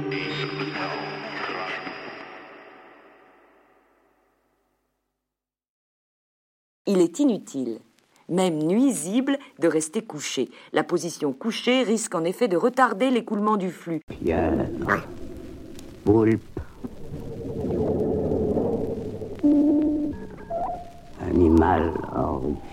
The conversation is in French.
Il est inutile, même nuisible, de rester couché. La position couchée risque en effet de retarder l'écoulement du flux. Pierre, poulpe, animal horrifique.